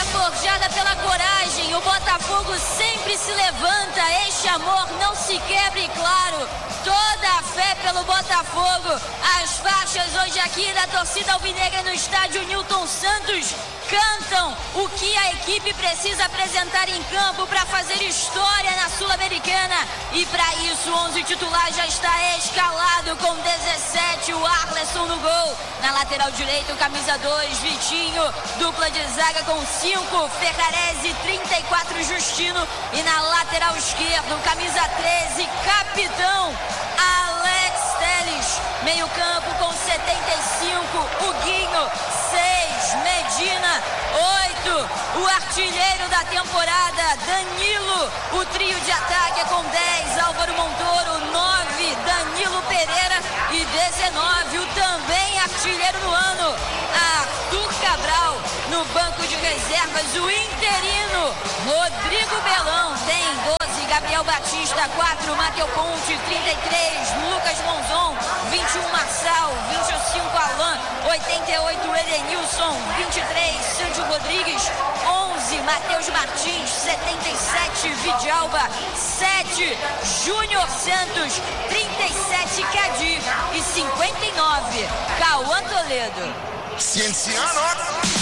forjada pela coragem. O Botafogo sempre se levanta. Este amor não se quebra e, claro, toda a fé pelo Botafogo. As faixas hoje aqui da torcida alvinegra no estádio Newton Santos cantam o que a equipe precisa apresentar em campo para fazer história na Sul-Americana. E para isso, o 11 titular já está escalado com 17, o Arleson no gol. Na lateral direita, o camisa 2, Vitinho. Dupla de zaga com 5, Ferrarese, 34, Justino. E na lateral esquerda, o camisa 13, capitão, Alex Telles. Meio campo com 75, o Guinho. 6, Medina. 8, o artilheiro da temporada, Danilo. O trio de ataque é com 10, Álvaro Montoro. 9, Danilo Pereira. E 19, o também artilheiro do ano, Arthur Cabral. No banco de reservas, o interino, Rodrigo Belão. Tem 12, Gabriel Batista. 4, Mateu Ponte. 33, Lucas Monzon. 21, Marçal. 25, Alain. 88, Edenilson. 23, Sândio Rodrigues. 11, Matheus Martins. 77, Vidalba. 7, Júnior Santos. 37, Cadir. E 59, Cauã Toledo. Cienciano.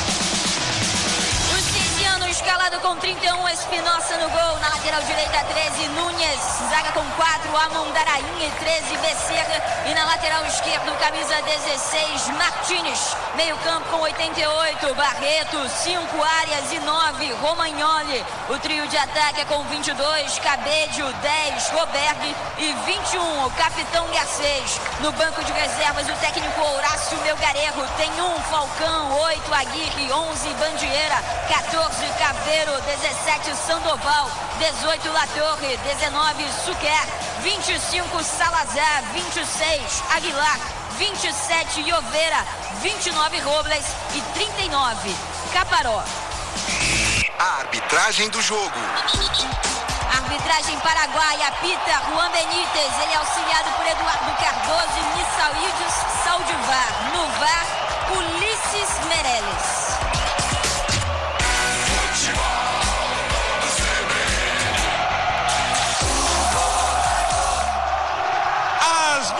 Escalado com 31, Espinosa no gol. Na lateral direita, 13, Núñez. Zaga com 4, Amondarain e 13, Becerra. E na lateral esquerda, camisa 16, Martínez. Meio campo com 88, Barreto. 5, Arias e 9, Romagnoli. O trio de ataque é com 22, Cabedio. 10, Roberg. E 21, o capitão Garcês. No banco de reservas, o técnico Horácio Melgarejo. Tem 1, Falcão. 8, Aguirre. 11, Bandieira. 14, Caveiro. 17, Sandoval. 18, Latorre. 19, Suquer. 25, Salazar. 26, Aguilar. 27, Ioveira. 29, Robles. E 39, Caparó. A arbitragem do jogo. Arbitragem paraguaia, apita Juan Benítez. Ele é auxiliado por Eduardo Cardoso e Nissaídes Saldivar. No VAR, Ulisses Meirelles. Às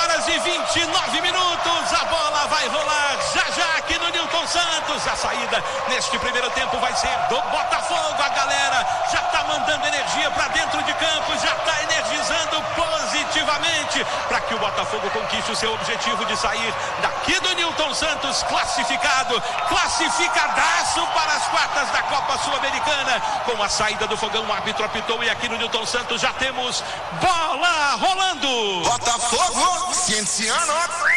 9h29, a bola vai rolar já aqui no Newton Santos. A saída neste primeiro tempo vai ser do Botafogo. A galera já está mandando energia para dentro de campo, já está energizando positivamente para que o Botafogo conquiste o seu objetivo de sair daqui do Newton Santos classificado, classificadaço para as quartas da Copa Sul-Americana. Com a saída do Fogão, o árbitro apitou e aqui no Newton Santos já temos bola rolando. Botafogo, Cienciano.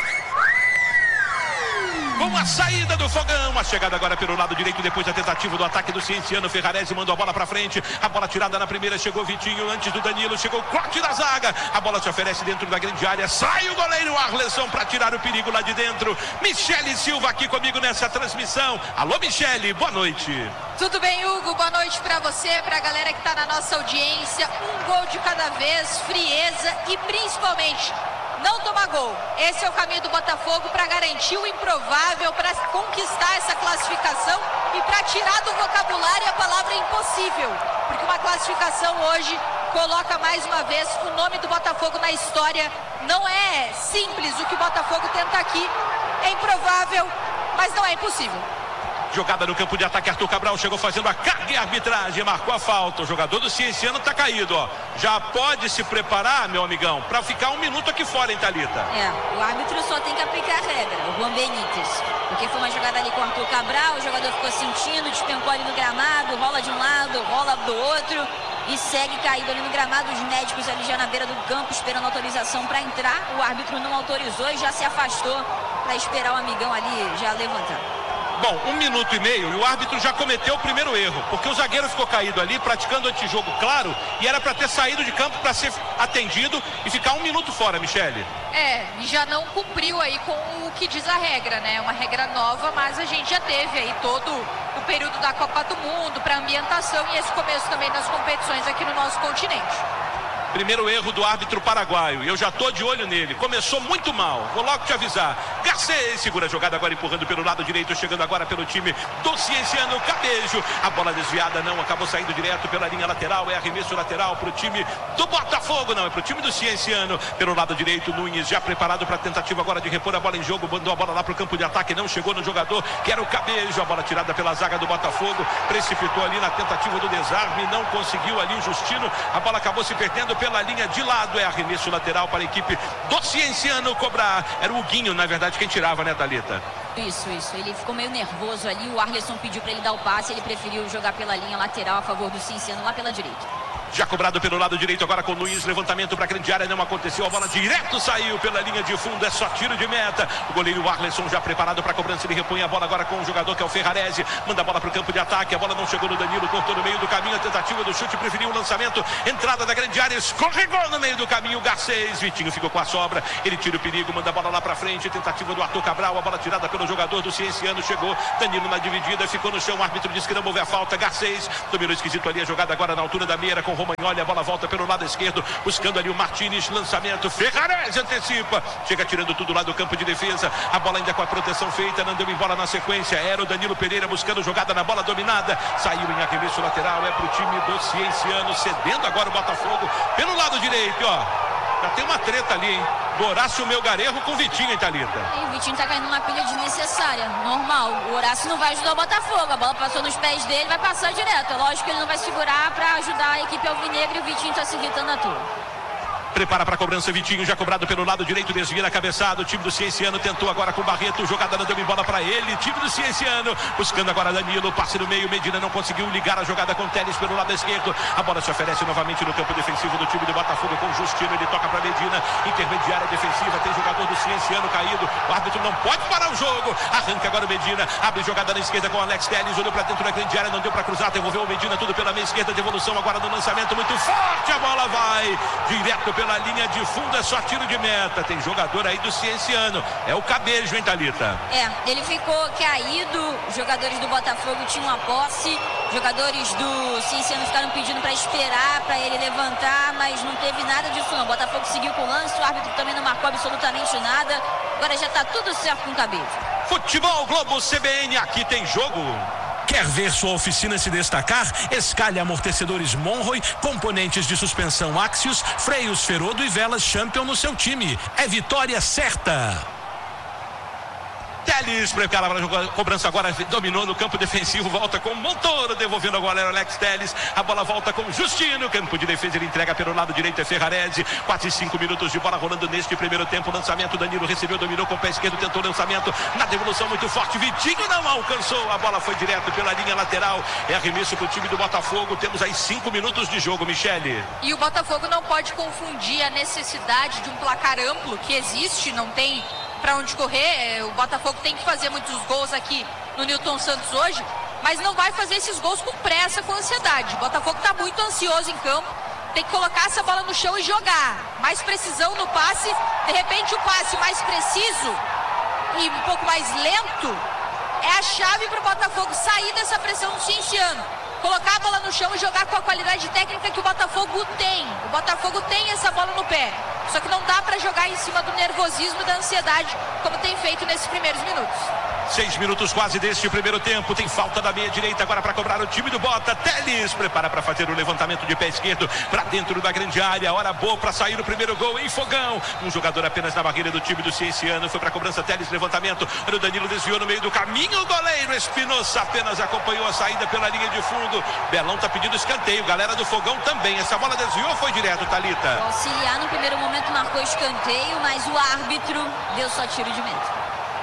Com a saída do Fogão, a chegada agora pelo lado direito, depois da tentativa do ataque do Cienciano. Ferrarese mandou a bola pra frente, a bola tirada na primeira, chegou Vitinho antes do Danilo, chegou o corte da zaga, a bola se oferece dentro da grande área, sai o goleiro Arleson pra tirar o perigo lá de dentro. Michele Silva aqui comigo nessa transmissão. Alô, Michele, boa noite. Tudo bem, Hugo? Boa noite pra você, pra galera que tá na nossa audiência. Um gol de cada vez, frieza e principalmente não tomar gol. Esse é o caminho do Botafogo para garantir o improvável, para conquistar essa classificação e para tirar do vocabulário a palavra impossível. Porque uma classificação hoje coloca mais uma vez o nome do Botafogo na história. Não é simples o que o Botafogo tenta aqui. É improvável, mas não é impossível. Jogada no campo de ataque, Arthur Cabral chegou fazendo a carga e a arbitragem, marcou a falta. O jogador do Cienciano tá caído, ó. Já pode se preparar, meu amigão, para ficar 1 minuto aqui fora, hein, Thalita? O árbitro só tem que aplicar a regra, o Juan Benítez. Porque foi uma jogada ali com o Arthur Cabral, o jogador ficou sentindo, despencou ali no gramado, rola de um lado, rola do outro e segue caído ali no gramado. Os médicos ali já na beira do campo esperando autorização para entrar. O árbitro não autorizou e já se afastou para esperar o amigão ali já levantar. Bom, 1 minuto e meio e o árbitro já cometeu o primeiro erro, porque o zagueiro ficou caído ali, praticando antijogo claro, e era para ter saído de campo para ser atendido e ficar 1 minuto fora, Michele. E já não cumpriu aí com o que diz a regra, né? Uma regra nova, mas a gente já teve aí todo o período da Copa do Mundo para ambientação e esse começo também das competições aqui no nosso continente. Primeiro erro do árbitro paraguaio. Eu já tô de olho nele. Começou muito mal. Vou logo te avisar. Garcês segura a jogada agora, empurrando pelo lado direito. Chegando agora pelo time do Cienciano. Cabejo. A bola desviada não. Acabou saindo direto pela linha lateral. É arremesso lateral pro time do Botafogo. Não, é pro time do Cienciano. Pelo lado direito, Nunes já preparado para a tentativa agora de repor a bola em jogo. Mandou a bola lá pro campo de ataque. Não chegou no jogador, que era o Cabejo. A bola tirada pela zaga do Botafogo. Precipitou ali na tentativa do desarme. Não conseguiu ali o Justino. A bola acabou se perdendo pela linha de lado. É arremesso lateral para a equipe do Cienciano cobrar. Era o Huguinho, na verdade, quem tirava, né, Thalita? Isso. Ele ficou meio nervoso ali. O Arleson pediu para ele dar o passe. Ele preferiu jogar pela linha lateral a favor do Cienciano, lá pela direita. Já cobrado pelo lado direito agora com o Nunes. Levantamento para a grande área. Não aconteceu. A bola direto saiu pela linha de fundo. É só tiro de meta. O goleiro Arleson já preparado para a cobrança. Ele repõe a bola agora com o jogador que é o Ferrarese. Manda a bola para o campo de ataque. A bola não chegou no Danilo. Cortou no meio do caminho. A tentativa do chute. Preferiu o lançamento. Entrada da grande área. Escorregou no meio do caminho. Garcês. Vitinho ficou com a sobra. Ele tira o perigo. Manda a bola lá para frente. Tentativa do Arthur Cabral. A bola tirada pelo jogador do Cienciano. Chegou. Danilo na dividida. Ficou no chão. O árbitro disse que não houve a falta. Garcês. Dominou esquisito ali a jogada agora na altura da meia com o Romagnoli. A bola volta pelo lado esquerdo, buscando ali o Martínez, lançamento, Ferrarese antecipa, chega tirando tudo lá do campo de defesa, a bola ainda com a proteção feita, não deu embora na sequência, era o Danilo Pereira buscando jogada na bola dominada, saiu em arremesso lateral, é pro time do Cienciano, cedendo agora o Botafogo, pelo lado direito, ó, já tem uma treta ali, hein, do Horácio Melgarejo com o Vitinho, hein, Thalita? E o Vitinho tá caindo numa pilha desnecessária, normal, o Horácio não vai ajudar o Botafogo, a bola passou nos pés dele, vai passar direto, é lógico que ele não vai segurar para ajudar a equipe alvinegra e o Vitinho tá se irritando à toa. Prepara para a cobrança, Vitinho, já cobrado pelo lado direito, desvia na cabeçada, o time do Cienciano tentou agora com o Barreto, jogada não deu bola para ele, time do Cienciano, buscando agora Danilo, passe no meio, Medina não conseguiu ligar a jogada com Teles pelo lado esquerdo, a bola se oferece novamente no campo defensivo do time do Botafogo com Justino, ele toca para Medina, intermediária defensiva, tem jogador do Cienciano caído, o árbitro não pode parar o jogo, arranca agora o Medina, abre jogada na esquerda com Alex Teles, olhou para dentro da grande área, não deu para cruzar, devolveu o Medina, tudo pela meia esquerda, devolução agora no lançamento, muito forte, a bola vai direto pela linha de fundo, é só tiro de meta, tem jogador aí do Cienciano, é o Cabejo, hein, Thalita? Ele ficou caído, os jogadores do Botafogo tinham a posse, jogadores do Cienciano ficaram pedindo para esperar, para ele levantar, mas não teve nada disso não, o Botafogo seguiu com o lance, o árbitro também não marcou absolutamente nada, agora já tá tudo certo com o Cabejo. Futebol Globo CBN, aqui tem jogo. Quer ver sua oficina se destacar? Escalhe amortecedores Monroy, componentes de suspensão Axios, freios Ferodo e velas Champion no seu time. É vitória certa. Teles prepara para a cobrança agora, dominou no campo defensivo, volta com Montoro, devolvendo agora o Alex Teles, a bola volta com Justino, campo de defesa, ele entrega pelo lado direito, é Ferrarese, 4 e 5 minutos de bola rolando neste primeiro tempo, lançamento, Danilo recebeu, dominou com o pé esquerdo, tentou o lançamento, na devolução muito forte, Vitinho não alcançou, a bola foi direto pela linha lateral, é arremesso para o time do Botafogo, temos aí 5 minutos de jogo, Michele. E o Botafogo não pode confundir a necessidade de um placar amplo, que existe, não tem para onde correr, o Botafogo tem que fazer muitos gols aqui no Nilton Santos hoje, mas não vai fazer esses gols com pressa, com ansiedade. O Botafogo está muito ansioso em campo, tem que colocar essa bola no chão e jogar, mais precisão no passe, de repente o passe mais preciso e um pouco mais lento é a chave para o Botafogo sair dessa pressão do Cienciano, colocar a bola no chão e jogar com a qualidade técnica que o Botafogo tem. O Botafogo tem essa bola no pé, só que não dá para jogar em cima do nervosismo e da ansiedade como tem feito nesses primeiros minutos. 6 minutos quase deste primeiro tempo, tem falta da meia direita agora para cobrar o time do Bota. Teles prepara para fazer o levantamento de pé esquerdo para dentro da grande área, hora boa para sair o primeiro gol em Fogão, um jogador apenas na barreira do time do Cienciano, foi para a cobrança, Teles, levantamento, o Danilo desviou no meio do caminho, o goleiro Espinosa apenas acompanhou a saída pela linha de fundo, Belão tá pedindo escanteio, galera do Fogão também, essa bola desviou ou foi direto, Thalita? O auxiliar no primeiro momento marcou escanteio, mas o árbitro deu só tiro de meta.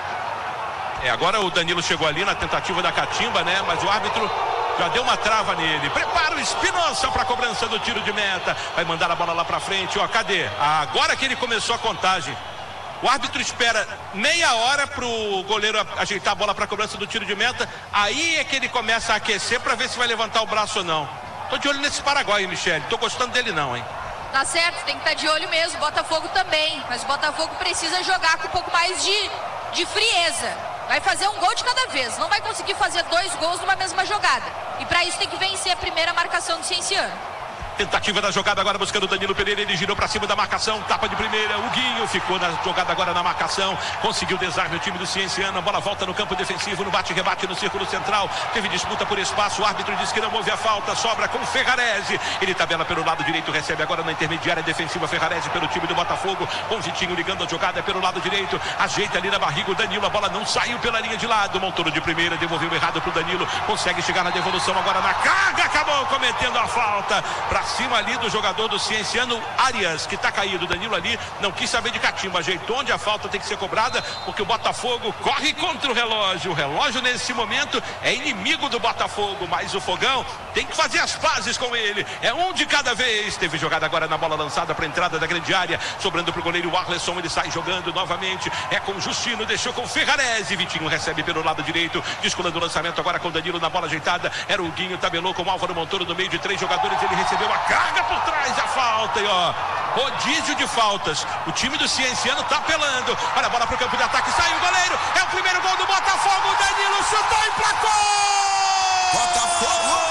Agora o Danilo chegou ali na tentativa da catimba, né? Mas o árbitro já deu uma trava nele. Prepara o Espinosa para a cobrança do tiro de meta. Vai mandar a bola lá para frente. Ó, cadê? Agora que ele começou a contagem. O árbitro espera meia hora para o goleiro ajeitar a bola para a cobrança do tiro de meta. Aí é que ele começa a aquecer para ver se vai levantar o braço ou não. Tô de olho nesse Paraguai, Michele. Tô gostando dele não, hein? Tá certo, tem que estar de olho mesmo. O Botafogo também. Mas o Botafogo precisa jogar com um pouco mais de frieza. Vai fazer um gol de cada vez, não vai conseguir fazer 2 gols numa mesma jogada. E para isso tem que vencer a primeira marcação do Cienciano. Tentativa da jogada agora buscando o Danilo Pereira, ele girou para cima da marcação, tapa de primeira, o Guinho ficou na jogada agora na marcação, conseguiu desarme o time do Cienciano, a bola volta no campo defensivo, no bate-rebate no círculo central, teve disputa por espaço, o árbitro diz que não houve a falta, sobra com Ferrarese, ele tabela pelo lado direito, recebe agora na intermediária defensiva Ferrarese pelo time do Botafogo, com Vitinho ligando a jogada pelo lado direito, ajeita ali na barriga o Danilo, a bola não saiu pela linha de lado, Montoro de primeira, devolveu errado pro Danilo, consegue chegar na devolução agora na carga, acabou cometendo a falta, pra cima ali do jogador do Cienciano, Arias, que tá caído, Danilo ali, não quis saber de catimba, ajeitou onde a falta tem que ser cobrada, porque o Botafogo corre contra o relógio nesse momento é inimigo do Botafogo, mas o Fogão tem que fazer as pazes com ele, é um de cada vez, teve jogada agora na bola lançada para entrada da grande área, sobrando pro goleiro Arleson, ele sai jogando novamente, é com Justino, deixou com Ferrarese, Vitinho recebe pelo lado direito, descolando o lançamento agora com Danilo na bola ajeitada, era o Guinho, tabelou com o Álvaro Montoro no meio de 3 jogadores, ele recebeu a carga por trás da falta e ó, rodízio de faltas, o time do Cienciano tá apelando, olha a bola pro campo de ataque, sai o goleiro, é o primeiro